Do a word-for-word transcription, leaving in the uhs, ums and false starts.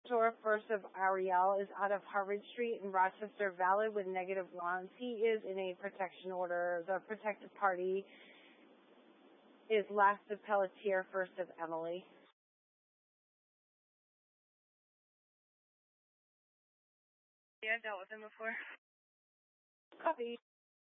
Dora First of Ariel is out of Harvard Street in Rochester Valley with negative lawns. He is in a protection order. The protected party is Last of Pelletier, First of Emily. Yeah, I've dealt with him before. Copy.